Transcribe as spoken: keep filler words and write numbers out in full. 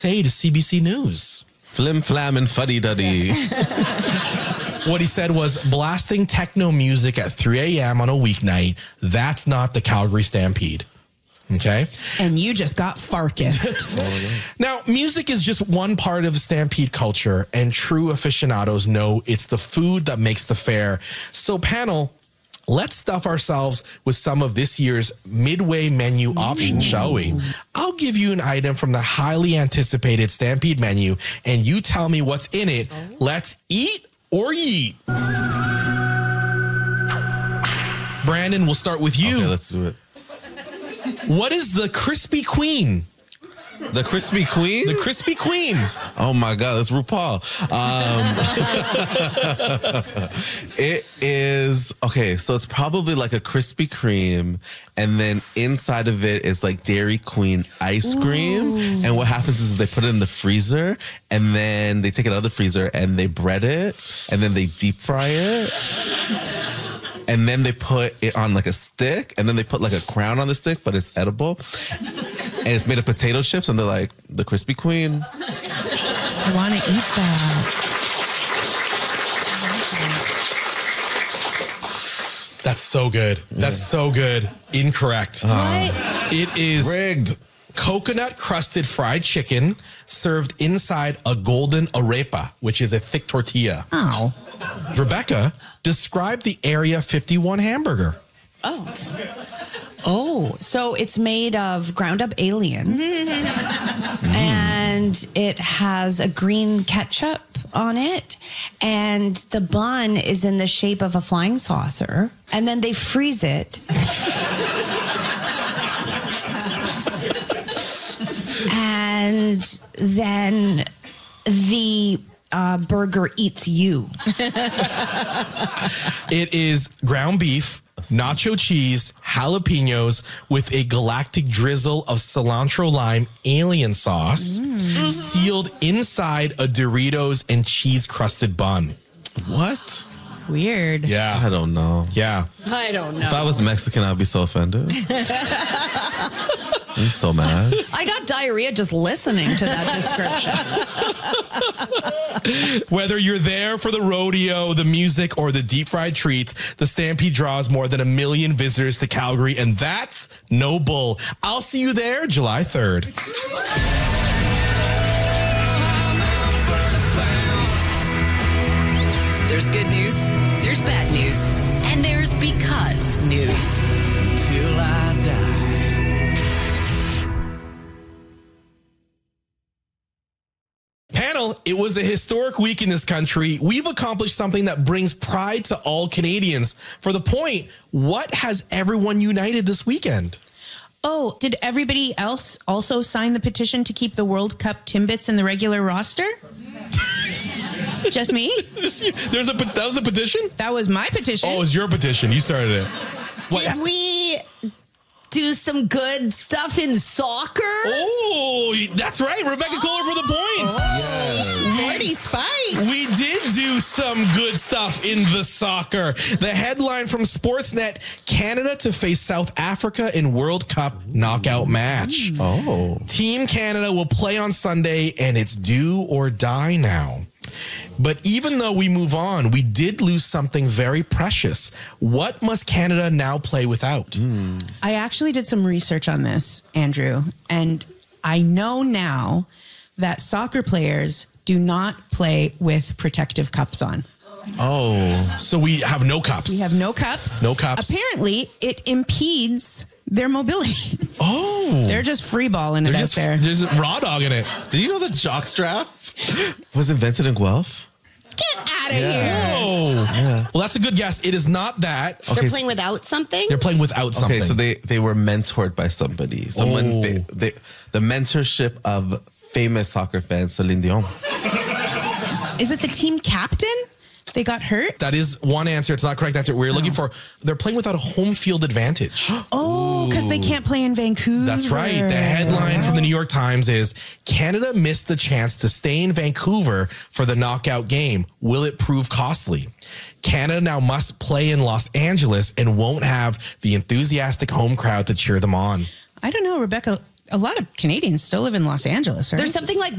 say to C B C News. Flim, flam, and fuddy-duddy. What he said was, blasting techno music at three a.m. on a weeknight, that's not the Calgary Stampede. Okay? And you just got farkissed. Now, music is just one part of Stampede culture, and true aficionados know it's the food that makes the fair. So, panel, let's stuff ourselves with some of this year's midway menu options, shall we? I'll give you an item from the highly anticipated Stampede menu, and you tell me what's in it. Let's eat or yeet. Brandon, we'll start with you. Okay, let's do it. What is the Crispy Queen? The Crispy Queen? The Crispy Queen. Oh my God, that's RuPaul. Um, it is, okay, so it's probably like a Krispy Kreme, and then inside of it is like Dairy Queen ice cream. Ooh. And what happens is they put it in the freezer, and then they take it out of the freezer and they bread it, and then they deep fry it. And then they put it on like a stick, and then they put like a crown on the stick, but it's edible. And it's made of potato chips, and they're like, the Krispy Queen. I want to eat that. That's so good. That's yeah. so good. Incorrect. What? It is rigged. Coconut crusted fried chicken served inside a golden arepa, which is a thick tortilla. Oh. Rebecca, describe the Area fifty-one hamburger. Oh. Oh, so it's made of ground up alien. Mm. And it has a green ketchup on it. And the bun is in the shape of a flying saucer. And then they freeze it. And then the uh, burger eats you. It is ground beef, nacho cheese, jalapenos with a galactic drizzle of cilantro lime alien sauce, mm. sealed inside a Doritos and cheese crusted bun. What? Weird. Yeah. I don't know. Yeah. I don't know. If I was Mexican, I'd be so offended. I'm so mad. I got diarrhea just listening to that description. Whether you're there for the rodeo, the music, or the deep fried treats, the Stampede draws more than a million visitors to Calgary, and that's no bull. I'll see you there July third. There's good news, there's bad news, and there's because news. Till I die. Panel, it was a historic week in this country. We've accomplished something that brings pride to all Canadians. For the point, what has everyone united this weekend? Oh, did everybody else also sign the petition to keep the World Cup Timbits in the regular roster? Just me? There's a that was a petition? That was my petition. Oh, it was your petition. You started it. What? Did we do some good stuff in soccer? Oh, that's right. Rebecca Kohler for the points. Oh, Marty Spice. We did do some good stuff in the soccer. The headline from Sportsnet, Canada to face South Africa in World Cup knockout match. Oh. Team Canada will play on Sunday, and it's do or die now. But even though we move on, we did lose something very precious. What must Canada now play without? Mm. I actually did some research on this, Andrew, and I know now that soccer players do not play with protective cups on. Oh, so we have no cups. We have no cups. No cups. Apparently, it impedes their mobility. Oh. They're just free balling it They're out just, there. There's a raw dog in it. Did you know the jockstrap was invented in Guelph? Get out of Yeah. here. Oh. Yeah. Well, that's a good guess. It is not that. They're Okay, playing without something? They're playing without something. Okay, so they, they were mentored by somebody. Someone, Oh. fa- they, the mentorship of famous soccer fan Celine Dion. Is it the team captain? They got hurt? That is one answer. It's not correct answer. We're looking for, they're playing without a home field advantage. Oh, because they can't play in Vancouver. That's right. The headline from the New York Times is, Canada missed the chance to stay in Vancouver for the knockout game. Will it prove costly? Canada now must play in Los Angeles and won't have the enthusiastic home crowd to cheer them on. I don't know, Rebecca. A lot of Canadians still live in Los Angeles, right? There's something like